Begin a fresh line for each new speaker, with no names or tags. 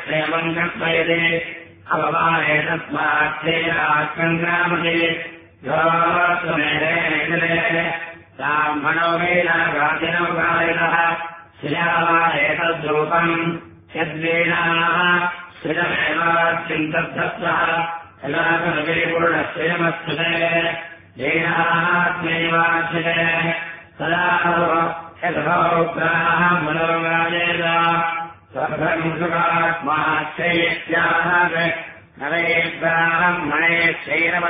एवम् कल्पयते अववारे तस्मात्तेनाग्रामते ब्राह्मणो वेदागादिनौगायिनः श्रियावारेतद्रूपम् यद्वेदाः श्रियमेवाच्चिन्तद्धत्वः यदाकविपूर्णश्रियमस्तुते वेदात्मैवाच्यते तदा यद्भोग्राः मनोगायेत स्वभम् सुखात्माश्चैत्याः नरे ब्राह्मणे श्रीरव